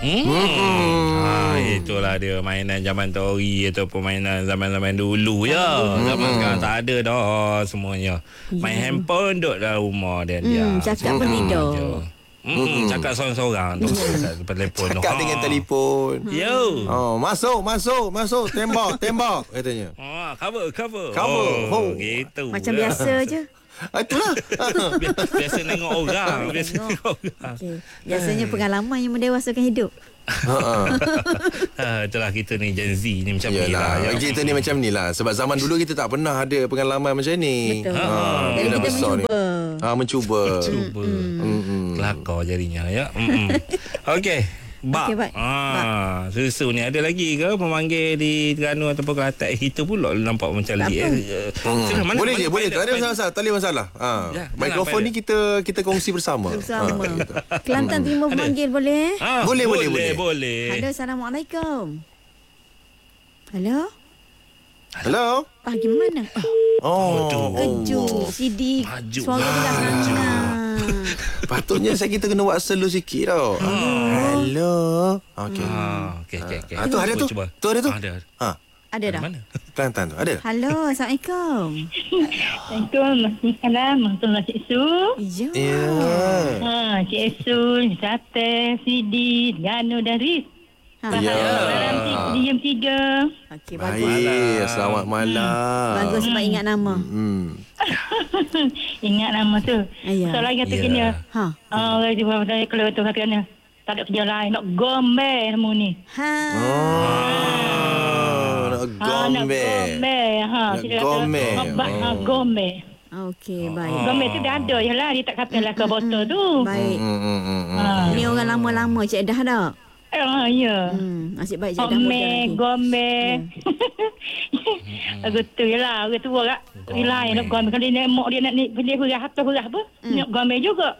Itulah dia mainan zaman tori ataupun mainan zaman-zaman dulu ya. Zaman sekarang tak ada dah semuanya. Main handphone duduk dalam rumah dia. Cakap pun tidur. Cakap seorang-seorang tu telefon. Cakap dengan telefon. Yo. Masuk tembak katanya. Cover. Gitu. Macam biasa je. Itulah. Biasa tengok orang. Okay. Biasanya pengalaman yang mendewasakan hidup. Itulah kita ni Gen Z ni macam ni lah. Kita ni macam ni lah. Sebab zaman dulu kita tak pernah ada pengalaman macam ni. Betul. Jadi kita mencuba. Kelakar jadinya ya. Okey. Bak. Susu ni ada lagi ke memanggil di Terengganu ataupun Kelantan? Itu pula nampak macam boleh je. Tak ada masalah. Tak ada masalah. Mikrofon ni kita kongsi bersama. Kelantan Timur memanggil boleh? Boleh. Halo, Assalamualaikum. Halo. Gimana? Kejut. Sidi. Suara dia dah Patutnya kita kena buat slow sikit tau. Hello. Okey. Tu ada tu. Tu ada tu. Ada dah. Mana? Kelantan tu ada. Halo, Assalamualaikum. Assalamualaikum. Cik Su. Ya. Cik Su, Sate, Sidi, Ganu dan Riz. Dalam diam 3. Okey, bagus. Baik, selamat malam. Bagus sebab ingat nama. Ingat nama tu. Soalan kata kena. Orang di bawah saya keluar tu katanya tak ada kerja lain, nak gombe semua ni. Nak gombe. Gombe. Okey, baik. Gombe tu dah ada je lah. Dia tak katalah ke botol tu. Baik. Ni orang lama-lama Cik Dah tak? Ya. Asyik baik Cik Dah muda lagi. Gombe. Aku tu je lah. Aku tua kak. Lain nak gombe. Kalau dia nak dia nak pilih hurah atau hurah apa. Nak gombe juga.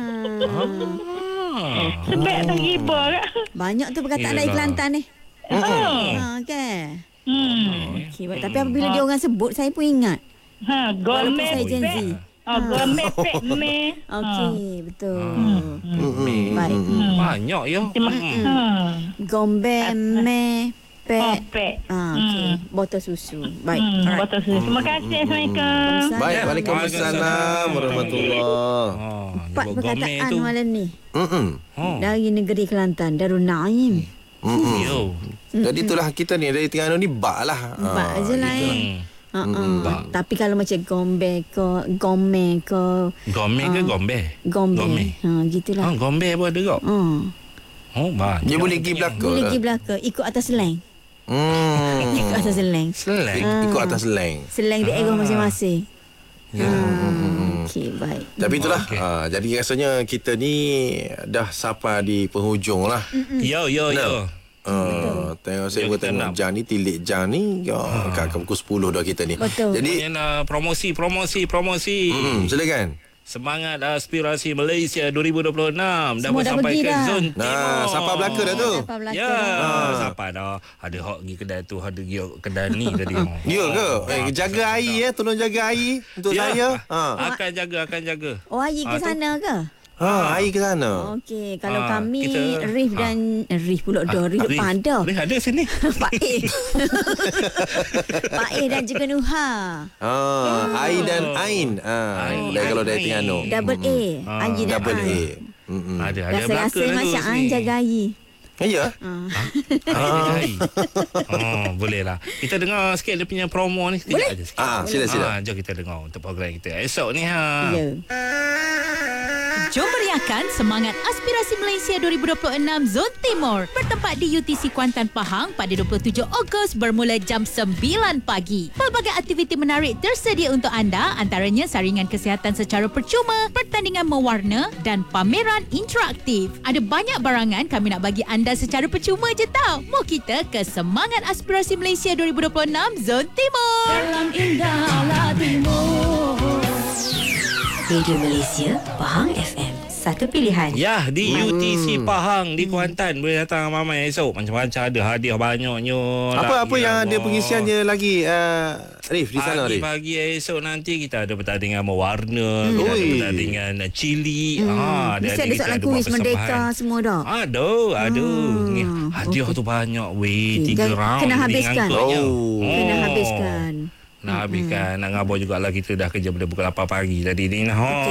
Sebab tak riba kak. Banyak tu perkataan dari Kelantan ni. Okey. Okey, baik. Tapi apabila dia orang sebut, saya pun ingat. Gombe. Walaupun saya Gen Z. Gombe pek me. Okey, betul. Baik. Banyak ya. Gombe, me, pek. Okey, botol susu. Baik. Botol susu. Terima kasih. Assalamualaikum. Baik, Waalaikumsalam warahmatullahi. 4 perkataan malam ni. Dari negeri Kelantan, Darul Naim. Jadi itulah kita ni dari Terengganu ni bak lah. Bak je lah tapi kalau macam gombe ke gome ke gombe gitulah. Gombe pun ada kok. Banyak. Dia boleh pergi belakang. Boleh pergi belakang ikut atas slang. Ikut atas slang. Ikut atas slang. Slang daerah masing-masing. Okey, baik. Tapi itulah jadi rasanya kita ni dah sampai di penghujung lah. Yo. Tengok saya tengok jam ni, tilik jam ni kat pukul 10 dah kita ni. Betul. Jadi promosi. Silakan. Semangat aspirasi Malaysia 2026 dah pun sampai ke zon timur. Sampai Melaka dah tu. Sampai dah. Ada hok pergi kedai tu, ada pergi kedai ni tadi. Ya ke? Jaga air tolong jaga air untuk saya. Akan jaga. Oh, air ke sana ke? Air ke sana. Okey, kalau kami Rif dan Rif pula dah Rif pada. Rif ada sini. Pak A dan juga Nuha. Air dan Ain. Kalau dari Terengganu. Double A. Air dan Double A. Ada saya rasa macam Ain jaga air. Ya. Boleh lah. Kita dengar sikit dia punya promo ni. Boleh? Sila. Jom kita dengar untuk program kita esok ni. Ya. Jom meriahkan semangat aspirasi Malaysia 2026 Zon Timur bertempat di UTC Kuantan Pahang pada 27 Ogos bermula jam 9 pagi. Pelbagai aktiviti menarik tersedia untuk anda, antaranya saringan kesihatan secara percuma, pertandingan mewarna dan pameran interaktif. Ada banyak barangan kami nak bagi anda secara percuma je tau. Mau kita ke semangat aspirasi Malaysia 2026 Zon Timur. Dalam indahlah timur. Radio Malaysia Pahang FM satu pilihan. Ya, di UTC Pahang di Kuantan. Boleh datang ramai esok. Macam-macam ada hadiah banyaknya. Apa yang ada pengisiannya lagi, Arif, di sana, Arif? Pagi esok nanti kita ada pertandingan mewarna, kita ada pertandingan cili. Mesti ada soalan kuis Merdeka semua dah. Aduh. Hadiah tu banyak weh. 3 round. Kena habiskan. Kena habiskan. Nak habiskan. Nak ngabar jugalah, kita dah kerja pada pukul 8 pagi tadi ni.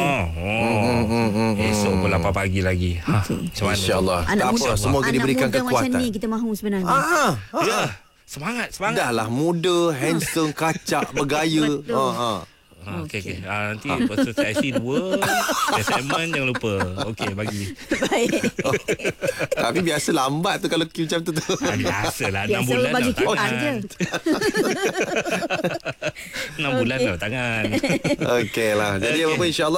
Esok pukul 8 pagi lagi. Macam mana? InsyaAllah. Tak apa, semoga diberikan kekuatan. Macam ni kita mahu sebenarnya. Ya. Semangat. Dah lah, muda, handsome, kacak, bergaya. Okey. Nanti lepas tu saya isi 2 segmen, jangan lupa. Okey, bagi. Baik. Tapi biasa lambat tu kalau queue macam tu. Biasalah 6 bulan dah bagi tangan. je. 6 bulan dah tangan. Okey lah. Jadi apa insyaAllah